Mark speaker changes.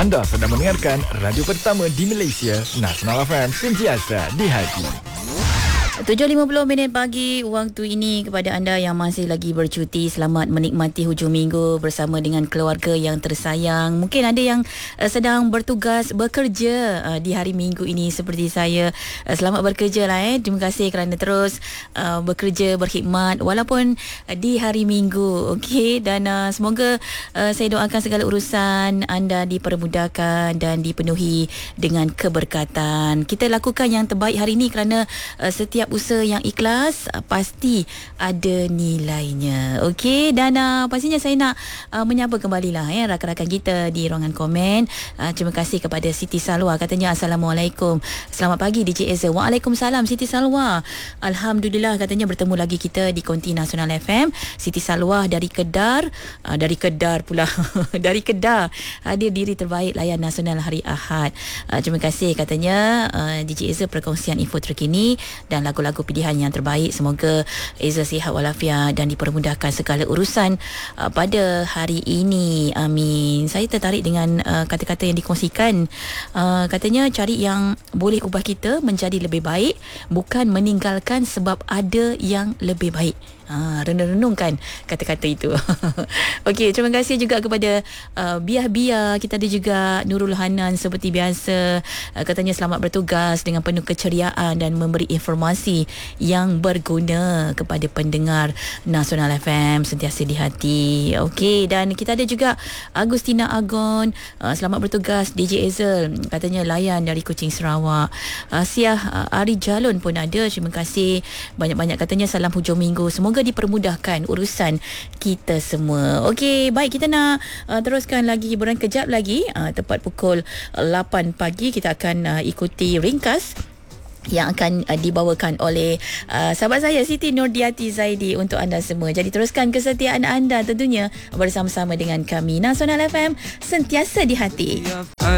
Speaker 1: Anda sedang mendengarkan radio pertama di Malaysia, Nasional FM, sentiasa di hati.
Speaker 2: 7.50 pagi waktu ini kepada anda yang masih lagi bercuti. Selamat menikmati hujung minggu bersama dengan keluarga yang tersayang. Mungkin ada yang sedang bertugas bekerja di hari minggu ini seperti saya. Selamat bekerja lah. Terima kasih kerana terus bekerja, berkhidmat walaupun di hari minggu. Okey, dan semoga saya doakan segala urusan anda dipermudahkan dan dipenuhi dengan keberkatan. Kita lakukan yang terbaik hari ini kerana setiap usaha yang ikhlas pasti ada nilainya. Okey, dan pastinya saya nak menyapa kembali lah rakan-rakan kita di ruangan komen. Terima kasih kepada Siti Salwa, katanya Assalamualaikum, selamat pagi DJ Ezra. Waalaikumsalam Siti Salwa. Alhamdulillah, katanya bertemu lagi kita di Konti Nasional FM. Siti Salwa dari Kedah pula dari Kedah, hadir diri terbaik layan nasional hari Ahad. Terima kasih, katanya DJ Ezra perkongsian info terkini dan lagu-lagu pilihan yang terbaik. Semoga Ezra sihat walafiat dan dipermudahkan segala urusan pada hari ini. Amin. Saya tertarik dengan kata-kata yang dikongsikan. Katanya cari yang boleh ubah kita menjadi lebih baik, bukan meninggalkan sebab ada yang lebih baik. Renung-renungkan kata-kata itu. Okey, terima kasih juga kepada Biah-Biah. Kita ada juga Nurul Hanan seperti biasa. Katanya selamat bertugas dengan penuh keceriaan dan memberi informasi yang berguna kepada pendengar Nasional FM, sentiasa di hati. Okey, dan kita ada juga Agustina Agon. Selamat bertugas DJ Ezel, katanya layan dari Kuching, Sarawak. Siah Ari Jalon pun ada. Terima kasih banyak-banyak, katanya salam hujung minggu, semoga dipermudahkan urusan kita semua. Okey, baik, kita nak teruskan lagi hiburan kejap lagi. Tepat pukul 8 pagi kita akan ikuti ringkas yang akan dibawakan oleh sahabat saya Siti Nurdiati Zaidi untuk anda semua. Jadi teruskan kesetiaan anda tentunya bersama-sama dengan kami Nasional FM, sentiasa di hati.